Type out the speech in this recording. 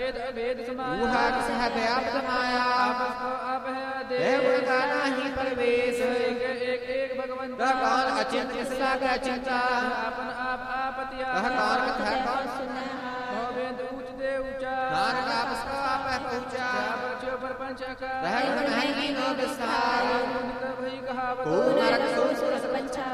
भेद अभेद समाया ऊहा सह व्याप्त माया आपस को आप है देव देव का नाही परवेश एक एक एक भगवंत कौन अचिंत्य सदा का चिंता आपन आप आपतिया कह कौन कथा कौन सुना भवेंद ऊंच दे ऊंचा नारद आपस को आप है पहुंचा बच्चों पर पंचका रह नहीं नो विस्तार भई कहावत ओ नरक सो सुरस पंचा